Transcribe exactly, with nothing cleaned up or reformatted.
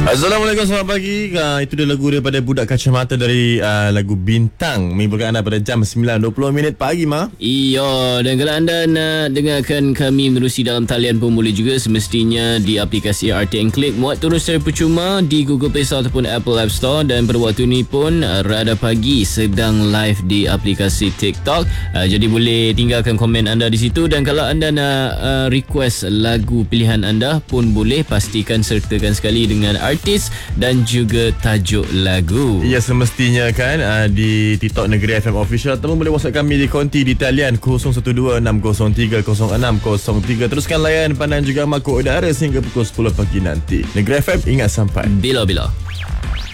Assalamualaikum, selamat pagi. Uh, itu dia lagu daripada Budak Kacamata dari uh, lagu Bintang, menghibur anda pada jam sembilan dua puluh minit pagi, Ma. Iya, dan kalau anda nak dengarkan kami menerusi dalam talian pun boleh juga, semestinya di aplikasi R T N Click. Muat turun secara percuma di Google Play Store ataupun Apple App Store. Dan pada waktu ni pun uh, Rada Pagi sedang live di aplikasi TikTok. Uh, jadi boleh tinggalkan komen anda di situ. Dan kalau anda nak uh, request lagu pilihan anda pun boleh, pastikan sertakan sekali dengan artis dan juga tajuk lagu. Ya, semestinya kan uh, di TikTok Negeri F M Official, ataupun boleh WhatsApp kami di konti di talian kosong satu dua enam kosong tiga kosong enam kosong tiga. Teruskan layan pandang juga makuk udara sehingga pukul sepuluh pagi nanti. Negeri F M, ingat sampai Bila-bila.